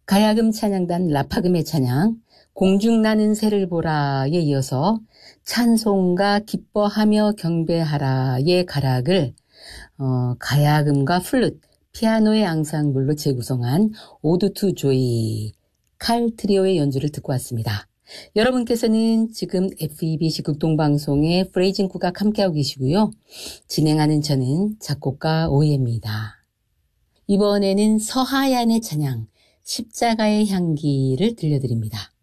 가야금 찬양단 라파금의 찬양 공중나는 새를 보라에 이어서 찬송가 기뻐하며 경배하라의 가락을 가야금과 플룻, 피아노의 앙상블로 재구성한 오드 투 조이 칼 트리오의 연주를 듣고 왔습니다. 여러분께서는 지금 FEBC 극동방송의 프레이징 국악 함께하고 계시고요. 진행하는 저는 작곡가 오희애입니다. 이번에는 서하얀의 찬양 십자가의 향기를 들려드립니다.